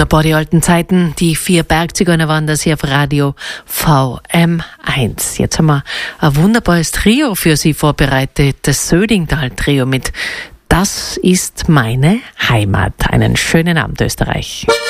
Wunderbar, die alten Zeiten. Die 4 Bergzigeuner waren das hier auf Radio VM1. Jetzt haben wir ein wunderbares Trio für Sie vorbereitet. Das Södingtal-Trio mit Das ist meine Heimat. Einen schönen Abend, Österreich.